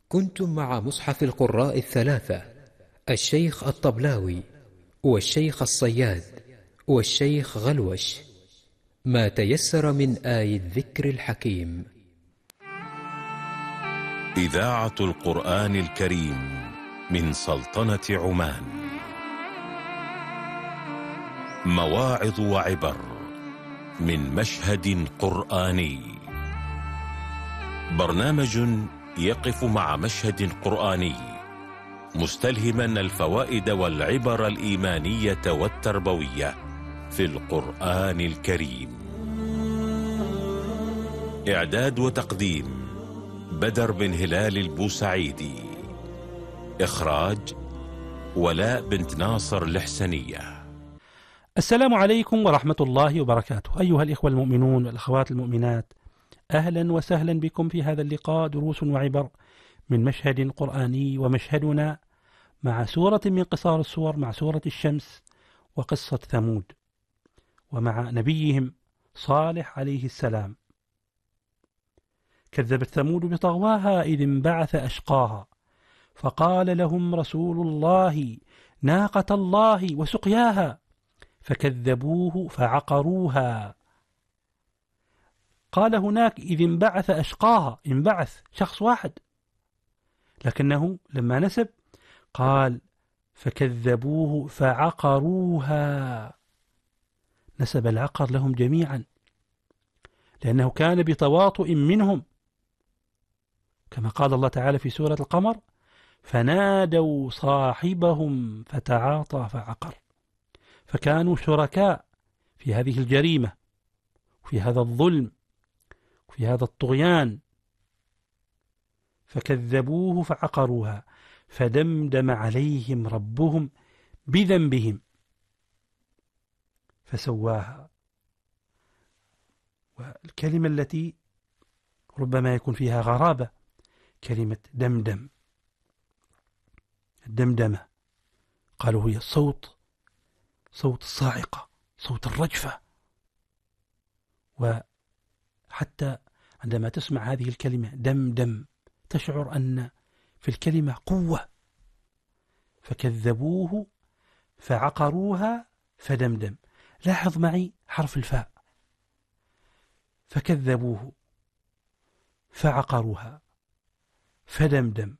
كنتم مع مصحف القراء الثلاثة: الشيخ الطبلاوي، والشيخ الصياد، والشيخ غلوش. ما تيسر من آي الذكر الحكيم. إذاعة القرآن الكريم من سلطنة عمان. مواعظ وعبر من مشهد قرآني. برنامج يقف مع مشهد قرآني مستلهما الفوائد والعبر الإيمانية والتربوية في القرآن الكريم. إعداد وتقديم بدر بن هلال البوسعيدي. إخراج ولاء بنت ناصر الحسنية. السلام عليكم ورحمة الله وبركاته، أيها الإخوة المؤمنون والأخوات المؤمنات، أهلا وسهلا بكم في هذا اللقاء، دروس وعبر من مشهد قرآني، ومشهدنا مع سورة من قصار السور، مع سورة الشمس وقصة ثمود، ومع نبيهم صالح عليه السلام. كذبت ثمود بطغواها إذ انبعث أشقاها فقال لهم رسول الله ناقة الله وسقياها فكذبوه فعقروها. قال هناك إذ انبعث أشقاها، انبعث شخص واحد، لكنه لما نسب قال فكذبوه فعقروها، نسب العقر لهم جميعا لأنه كان بتواطؤ منهم، كما قال الله تعالى في سورة القمر فنادوا صاحبهم فتعاطى فعقر. فكانوا شركاء في هذه الجريمة، وفي هذا الظلم، وفي هذا الطغيان. فكذبوه فعقروها فدمدم عليهم ربهم بذنبهم فسواها. والكلمة التي ربما يكون فيها غرابة كلمة دمدم، الدمدمة قالوا هي الصوت، صوت الصاعقة، صوت الرجفة. وحتى عندما تسمع هذه الكلمة دمدم تشعر أن في الكلمة قوة. فكذبوه فعقروها فدمدم. لاحظ معي حرف الفاء، فكذبوه فعقروها فدمدم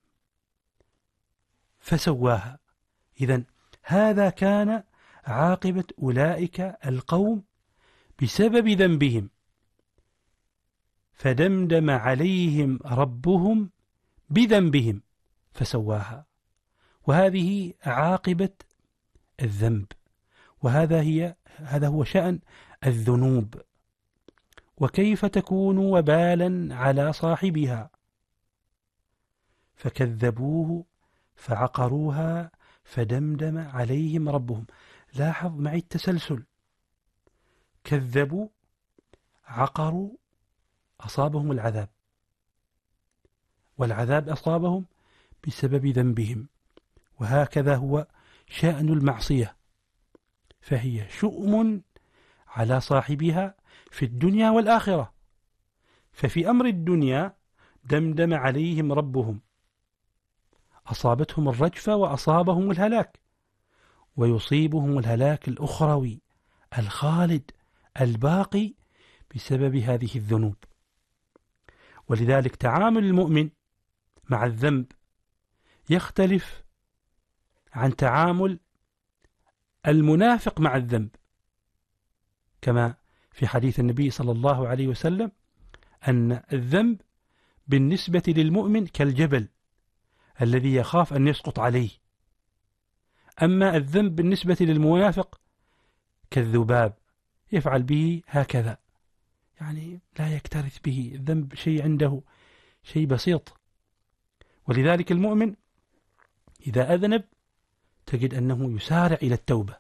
فسواها. إذن هذا كان عاقبة أولئك القوم بسبب ذنبهم، فدمدم عليهم ربهم بذنبهم فسواها. وهذه عاقبة الذنب، هذا هو شأن الذنوب، وكيف تكون وبالا على صاحبها. فكذبوه فعقروها فدمدم عليهم ربهم. لاحظ معي التسلسل، كذبوا، عقروا، أصابهم العذاب، والعذاب أصابهم بسبب ذنبهم. وهكذا هو شأن المعصية، فهي شؤم على صاحبها في الدنيا والآخرة. ففي أمر الدنيا دمدم عليهم ربهم، أصابتهم الرجفة وأصابهم الهلاك، ويصيبهم الهلاك الأخروي الخالد الباقي بسبب هذه الذنوب. ولذلك تعامل المؤمن مع الذنب يختلف عن تعامل المنافق مع الذنب، كما في حديث النبي صلى الله عليه وسلم أن الذنب بالنسبة للمؤمن كالجبل الذي يخاف أن يسقط عليه، أما الذنب بالنسبة للمنافق كالذباب يفعل به هكذا، يعني لا يكترث به. الذنب شيء عنده شيء بسيط. ولذلك المؤمن إذا أذنب تجد أنه يسارع إلى التوبة.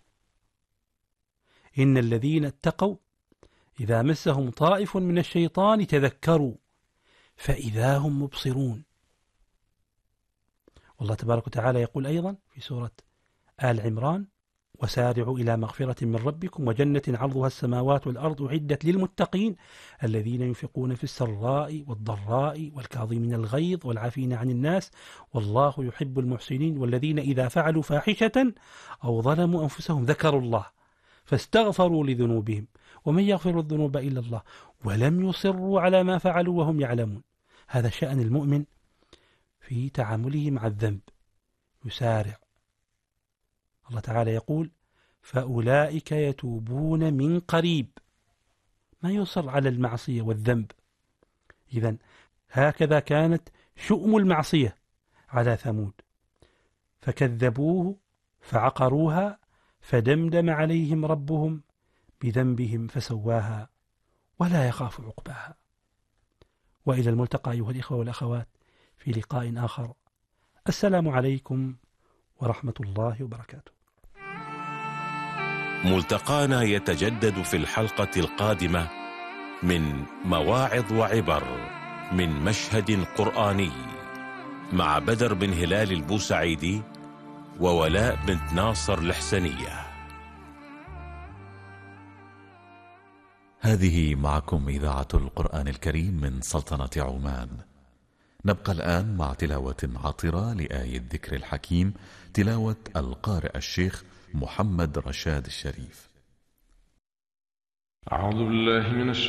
إن الذين اتقوا إذا مسهم طائف من الشيطان تذكروا فإذا هم مبصرون. والله تبارك وتعالى يقول أيضا في سورة آل عمران وسارعوا إلى مغفرة من ربكم وجنة عرضها السماوات والأرض أعدت للمتقين الذين ينفقون في السراء والضراء والكاظمين الغيظ والعافين عن الناس والله يحب المحسنين والذين إذا فعلوا فاحشة أو ظلموا أنفسهم ذكروا الله فاستغفروا لذنوبهم ومن يغفر الذنوب إلا الله ولم يصروا على ما فعلوا وهم يعلمون. هذا شأن المؤمن في تعامله مع الذنب، يسارع. الله تعالى يقول فأولئك يتوبون من قريب، ما يصر على المعصية والذنب. إذن هكذا كانت شؤم المعصية على ثمود، فكذبوه فعقروها فدمدم عليهم ربهم بذنبهم فسواها ولا يخاف عقباها. وإلى الملتقى أيها الإخوة والأخوات في لقاء آخر. السلام عليكم ورحمة الله وبركاته. ملتقانا يتجدد في الحلقة القادمة من مواعظ وعبر من مشهد قرآني مع بدر بن هلال البوسعيدي وولاء بنت ناصر الحسنية. هذه معكم إذاعة القرآن الكريم من سلطنة عمان. نبقى الآن مع تلاوة عطرة لآية الذكر الحكيم، تلاوة القارئ الشيخ محمد رشاد الشريف. أعوذ بالله من